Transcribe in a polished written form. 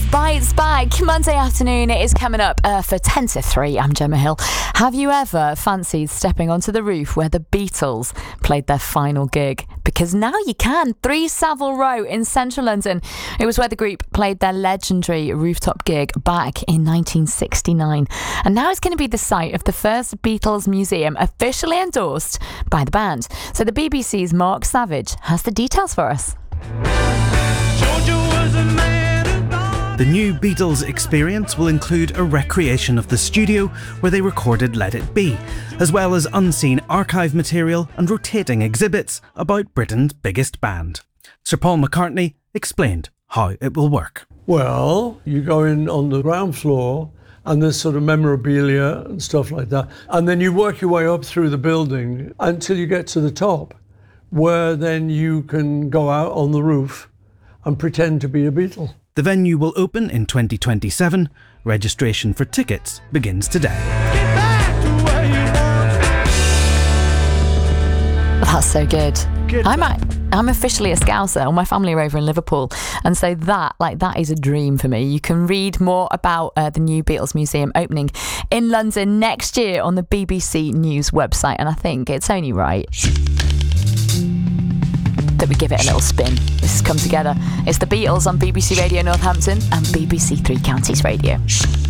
Bites Back. Monday afternoon, it is coming up for 10 to 3. I'm Gemma Hill. Have you ever fancied stepping onto the roof where the Beatles played their final gig? Because now you can. 3 Savile Row in central London. It was where the group played their legendary rooftop gig back in 1969. And now it's going to be the site of the first Beatles museum officially endorsed by the band. So the BBC's Mark Savage has the details for us. The new Beatles experience will include a recreation of the studio where they recorded Let It Be, as well as unseen archive material and rotating exhibits about Britain's biggest band. Sir Paul McCartney explained how it will work. Well, you go in on the ground floor and there's sort of memorabilia and stuff like that. And then you work your way up through the building until you get to the top, where then you can go out on the roof and pretend to be a Beatle. The venue will open in 2027. Registration for tickets begins today. That's so good. I'm officially a Scouser. All my family are over in Liverpool, and so that is a dream for me. You can read more about the new Beatles Museum opening in London next year on the BBC News website, and I think it's only right that we give it a little spin. This has come together. It's the Beatles on BBC Radio Northampton and BBC Three Counties Radio.